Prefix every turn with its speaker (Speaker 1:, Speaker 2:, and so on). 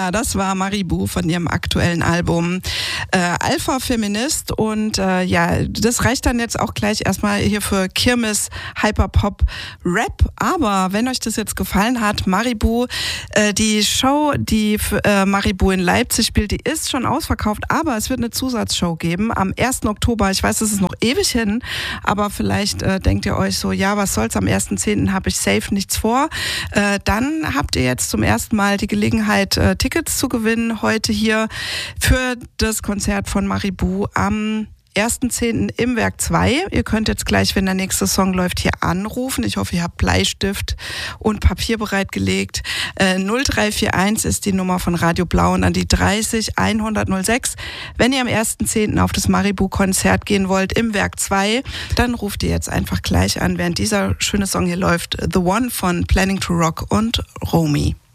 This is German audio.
Speaker 1: Ja, das war Maribou von ihrem aktuellen Album Alpha Feminist und das reicht dann jetzt auch gleich erstmal hier für Kirmes Hyperpop Rap, aber wenn euch das jetzt gefallen hat, Maribou, die Show, die für Maribou in Leipzig spielt, die ist schon ausverkauft, aber es wird eine Zusatzshow geben am 1. Oktober, ich weiß, das ist noch ewig hin, aber vielleicht denkt ihr euch so, ja, was soll's, am 1.10. habe ich safe nichts vor, dann habt ihr jetzt zum ersten Mal die Gelegenheit, Tickets zu gewinnen, heute hier für das Konzert von Maribou am 1.10. im Werk 2. Ihr könnt jetzt gleich, wenn der nächste Song läuft, hier anrufen. Ich hoffe, ihr habt Bleistift und Papier bereitgelegt. 0341 ist die Nummer von Radio Blau und an die 30 106. Wenn ihr am 1.10. auf das Maribou-Konzert gehen wollt im Werk 2, dann ruft ihr jetzt einfach gleich an, während dieser schöne Song hier läuft. The One von Planning to Rock und Romy.